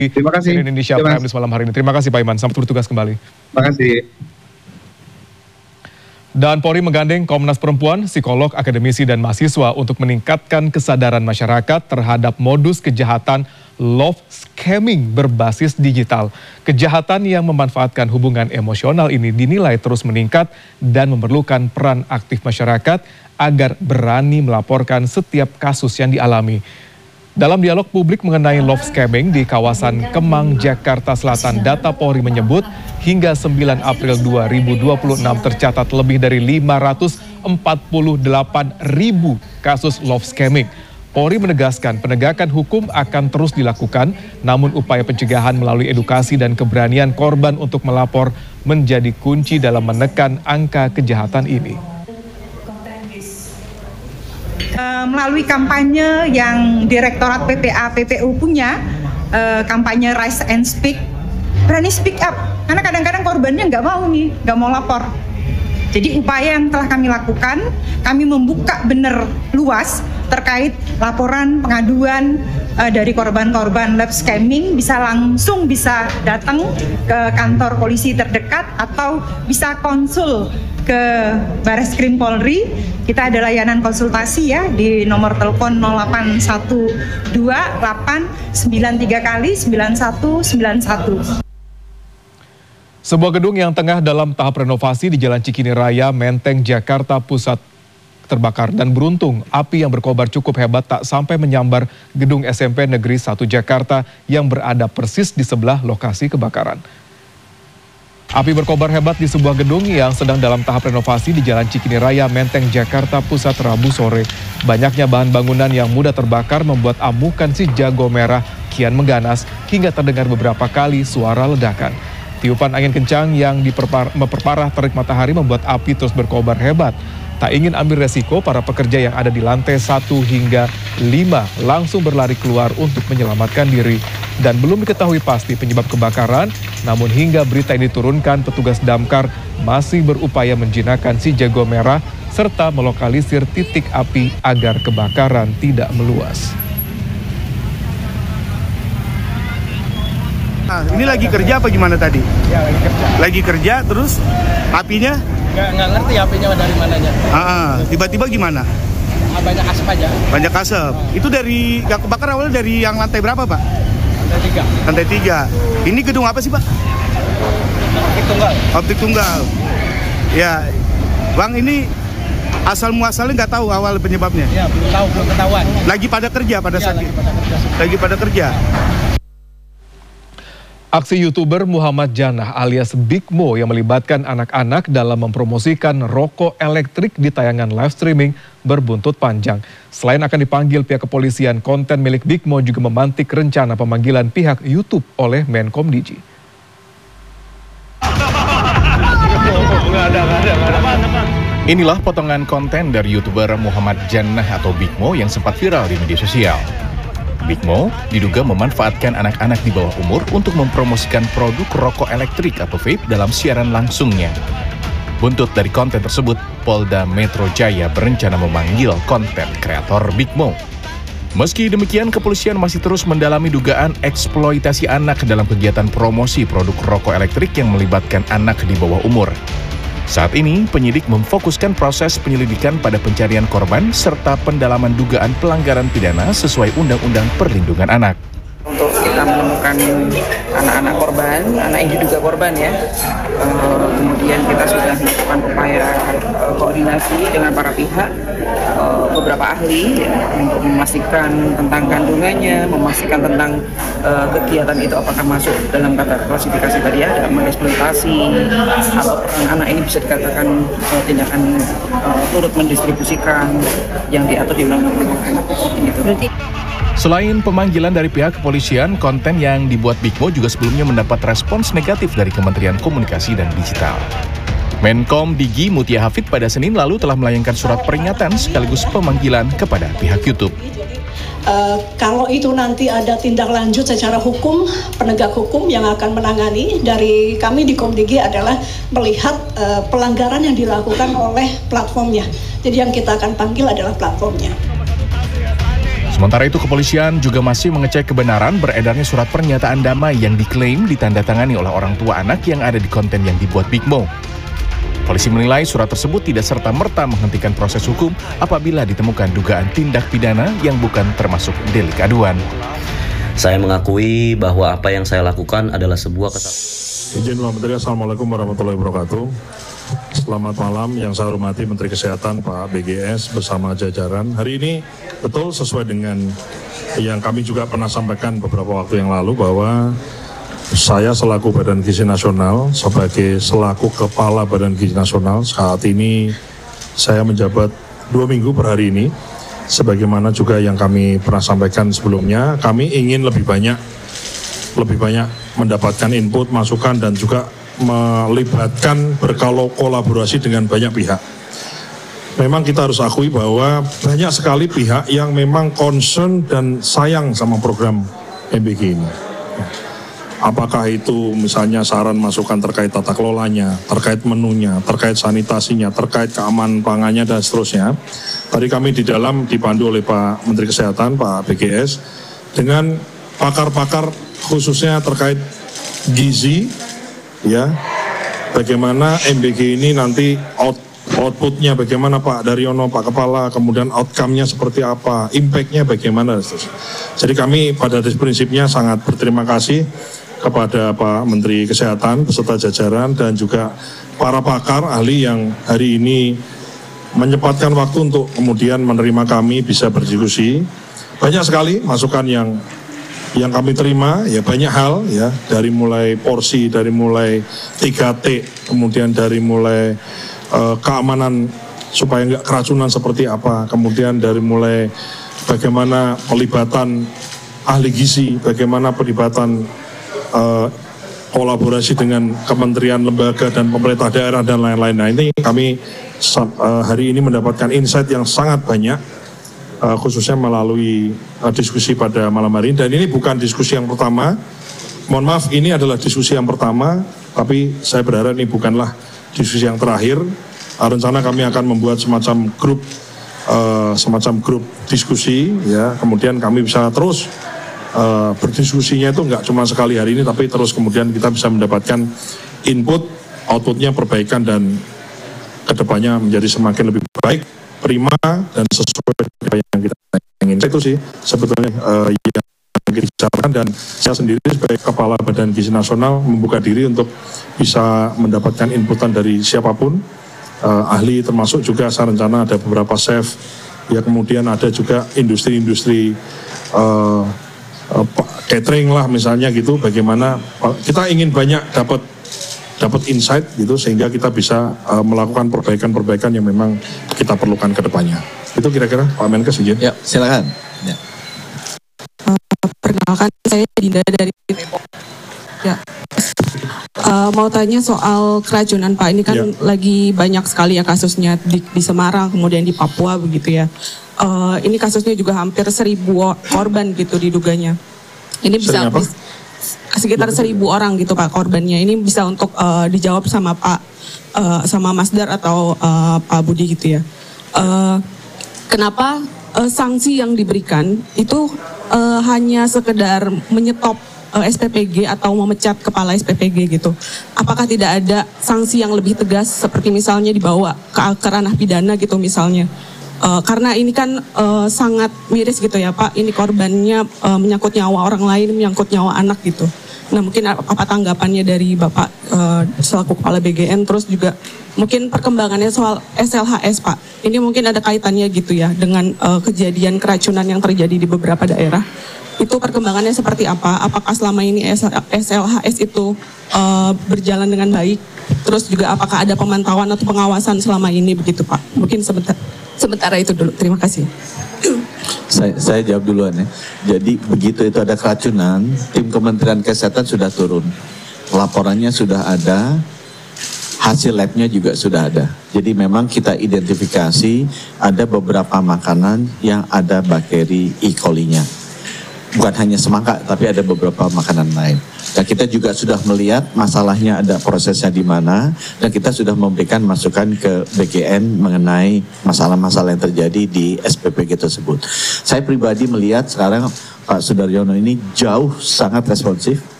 Terima kasih. Indonesia Prime News malam hari ini. Terima kasih Pak Iman, sampai bertugas kembali. Terima kasih. Dan Polri menggandeng Komnas Perempuan, psikolog, akademisi, dan mahasiswa untuk meningkatkan kesadaran masyarakat terhadap modus kejahatan love scamming berbasis digital. Kejahatan yang memanfaatkan hubungan emosional ini dinilai terus meningkat dan memerlukan peran aktif masyarakat agar berani melaporkan setiap kasus yang dialami. Dalam dialog publik mengenai love scamming di kawasan Kemang, Jakarta Selatan, data Polri menyebut hingga 9 April 2026 tercatat lebih dari 548.000 kasus love scamming. Polri menegaskan penegakan hukum akan terus dilakukan, namun upaya pencegahan melalui edukasi dan keberanian korban untuk melapor menjadi kunci dalam menekan angka kejahatan ini. Melalui kampanye yang Direktorat PPA PPU punya, kampanye Rise and Speak, berani speak up, karena kadang-kadang korbannya nggak mau lapor. Jadi upaya yang telah kami lakukan, kami membuka benar luas terkait laporan pengaduan dari korban-korban love scamming, bisa datang ke kantor polisi terdekat atau bisa konsul ke Bareskrim Polri. Kita ada layanan konsultasi ya di nomor telepon 0812-893 9191. Sebuah gedung yang tengah dalam tahap renovasi di Jalan Cikini Raya, Menteng, Jakarta Pusat terbakar dan beruntung api yang berkobar cukup hebat tak sampai menyambar gedung SMP Negeri 1 Jakarta yang berada persis di sebelah lokasi kebakaran. Api berkobar hebat di sebuah gedung yang sedang dalam tahap renovasi di Jalan Cikini Raya, Menteng, Jakarta Pusat Rabu sore. Banyaknya bahan bangunan yang mudah terbakar membuat amukan si jago merah kian mengganas hingga terdengar beberapa kali suara ledakan. Tiupan angin kencang yang memperparah terik matahari membuat api terus berkobar hebat. Tak ingin ambil resiko, para pekerja yang ada di lantai 1 hingga 5 langsung berlari keluar untuk menyelamatkan diri. Dan belum diketahui pasti penyebab kebakaran, namun hingga berita ini diturunkan, petugas damkar masih berupaya menjinakkan si jago merah serta melokalisir titik api agar kebakaran tidak meluas. Nah, ini lagi kerja apa gimana tadi? Ya, lagi kerja. Lagi kerja, terus apinya? Nggak ngerti apinya dari mananya. Tiba-tiba gimana? Banyak asap aja. Banyak asap. Itu dari yang kebakar awalnya dari yang lantai berapa, Pak? Lantai 3. Lantai 3. Ini gedung apa sih, Pak? Optik tunggal. Optik tunggal. Ya, Bang, ini asal muasalnya nggak tahu awal penyebabnya? Ya, belum ketahuan. Lagi pada kerja pada saat itu? Lagi pada kerja. Aksi YouTuber Muhammad Jannah alias Big Mo yang melibatkan anak-anak dalam mempromosikan rokok elektrik di tayangan live streaming berbuntut panjang. Selain akan dipanggil pihak kepolisian, konten milik Big Mo juga memantik rencana pemanggilan pihak YouTube oleh Menkom Digi. Inilah potongan konten dari YouTuber Muhammad Jannah atau Big Mo yang sempat viral di media sosial. Big Mo diduga memanfaatkan anak-anak di bawah umur untuk mempromosikan produk rokok elektrik atau vape dalam siaran langsungnya. Buntut dari konten tersebut, Polda Metro Jaya berencana memanggil konten kreator Big Mo. Meski demikian, kepolisian masih terus mendalami dugaan eksploitasi anak dalam kegiatan promosi produk rokok elektrik yang melibatkan anak di bawah umur. Saat ini, penyidik memfokuskan proses penyelidikan pada pencarian korban serta pendalaman dugaan pelanggaran pidana sesuai Undang-Undang Perlindungan Anak. Untuk kita menemukan anak-anak korban, anak yang diduga korban ya. Kemudian kita sudah melakukan upaya koordinasi dengan para pihak, beberapa ahli ya, untuk memastikan tentang kandungannya, memastikan tentang kegiatan itu apakah masuk dalam kata klasifikasi tadi ya, dalam mengeksploitasi, atau anak ini bisa dikatakan tindakan turut mendistribusikan yang diatur di Undang-Undang Anak gitu. Selain pemanggilan dari pihak kepolisian, konten yang dibuat Big Mo juga sebelumnya mendapat respons negatif dari Kementerian Komunikasi dan Digital. Menkom Digi Mutia Hafid pada Senin lalu telah melayangkan surat peringatan sekaligus pemanggilan kepada pihak YouTube. Kalau itu nanti ada tindak lanjut secara hukum, penegak hukum yang akan menangani, dari kami di Komdigi adalah melihat pelanggaran yang dilakukan oleh platformnya. Jadi yang kita akan panggil adalah platformnya. Sementara itu kepolisian juga masih mengecek kebenaran beredarnya surat pernyataan damai yang diklaim ditandatangani oleh orang tua anak yang ada di konten yang dibuat Big Mo. Polisi menilai surat tersebut tidak serta-merta menghentikan proses hukum apabila ditemukan dugaan tindak pidana yang bukan termasuk delik aduan. Saya mengakui bahwa apa yang saya lakukan adalah sebuah kesalahan. Izin Pak Menteri, Assalamualaikum warahmatullahi wabarakatuh. Selamat malam yang saya hormati Menteri Kesehatan Pak BGS bersama jajaran. Hari ini betul sesuai dengan yang kami juga pernah sampaikan beberapa waktu yang lalu bahwa saya selaku Badan Gizi Nasional, sebagai selaku Kepala Badan Gizi Nasional, saat ini saya menjabat 2 minggu per hari ini. Sebagaimana juga yang kami pernah sampaikan sebelumnya, kami ingin lebih banyak mendapatkan input, masukan, dan juga melibatkan berkolaborasi dengan banyak pihak. Memang kita harus akui bahwa banyak sekali pihak yang memang concern dan sayang sama program MBG ini. Apakah itu misalnya saran masukan terkait tata kelolanya, terkait menunya, terkait sanitasinya, terkait keamanan pangannya, dan seterusnya. Tadi kami di dalam dipandu oleh Pak Menteri Kesehatan, Pak BGS, dengan pakar-pakar khususnya terkait gizi, ya, bagaimana MBG ini nanti outputnya bagaimana Pak Daryono, Pak Kepala, kemudian outcome-nya seperti apa, impact-nya bagaimana. Jadi kami pada prinsipnya sangat berterima kasih kepada Pak Menteri Kesehatan beserta jajaran dan juga para pakar ahli yang hari ini menyempatkan waktu untuk kemudian menerima kami bisa berdiskusi. Banyak sekali masukan yang kami terima, ya banyak hal, ya, dari mulai porsi, dari mulai 3T, kemudian dari mulai keamanan supaya nggak keracunan seperti apa, kemudian dari mulai bagaimana pelibatan ahli gizi, bagaimana pelibatan kolaborasi dengan kementerian, lembaga, dan pemerintah daerah, dan lain-lain. Nah, ini kami hari ini mendapatkan insight yang sangat banyak, khususnya melalui diskusi pada malam hari ini. Dan ini bukan diskusi yang pertama, mohon maaf, ini adalah diskusi yang pertama, tapi saya berharap ini bukanlah diskusi yang terakhir. Rencana kami akan membuat semacam grup diskusi, ya, kemudian kami bisa terus berdiskusinya itu nggak cuma sekali hari ini, tapi terus kemudian kita bisa mendapatkan input, outputnya perbaikan, dan kedepannya menjadi semakin lebih baik, prima, dan sesuai dengan yang kita ingin. Itu sih sebetulnya yang kita bicarakan, dan saya sendiri sebagai Kepala Badan Gizi Nasional membuka diri untuk bisa mendapatkan inputan dari siapapun, ahli, termasuk juga saya rencana ada beberapa chef, ya, kemudian ada juga industri-industri catering lah misalnya gitu, bagaimana kita ingin banyak dapat insight gitu, sehingga kita bisa melakukan perbaikan-perbaikan yang memang kita perlukan ke depannya. Itu kira-kira Pak Menkes izin. Ya, silakan. Ya. Perkenalkan, saya Dinda dari Depok. Ya. Mau tanya soal keracunan Pak, ini kan lagi banyak sekali ya kasusnya di Semarang, kemudian di Papua begitu ya. Ini kasusnya juga hampir 1.000 korban gitu diduganya. Ini bisa sekitar 1.000 orang gitu Pak korbannya. Ini bisa untuk dijawab sama Pak, sama Mas Dar atau Pak Budi gitu ya. Kenapa sanksi yang diberikan itu hanya sekedar menyetop SPPG atau memecat kepala SPPG gitu? Apakah tidak ada sanksi yang lebih tegas seperti misalnya dibawa ke ranah pidana gitu misalnya? Karena ini kan sangat miris gitu ya Pak, ini korbannya menyangkut nyawa orang lain, menyangkut nyawa anak gitu. Nah, mungkin apa tanggapannya dari Bapak selaku Kepala BGN, terus juga mungkin perkembangannya soal SLHS Pak. Ini mungkin ada kaitannya gitu ya dengan kejadian keracunan yang terjadi di beberapa daerah. Itu perkembangannya seperti apa? Apakah selama ini SLHS itu berjalan dengan baik? Terus juga apakah ada pemantauan atau pengawasan selama ini begitu Pak? Mungkin sementara itu dulu. Terima kasih. Saya jawab duluan ya. Jadi begitu itu ada keracunan, tim Kementerian Kesehatan sudah turun. Laporannya sudah ada, hasil labnya juga sudah ada. Jadi memang kita identifikasi ada beberapa makanan yang ada bakteri E. coli-nya. Bukan hanya semangka, tapi ada beberapa makanan lain. Dan kita juga sudah melihat masalahnya ada prosesnya di mana, dan kita sudah memberikan masukan ke BGN mengenai masalah-masalah yang terjadi di SPPG tersebut. Saya pribadi melihat sekarang Pak Sudaryono ini jauh sangat responsif,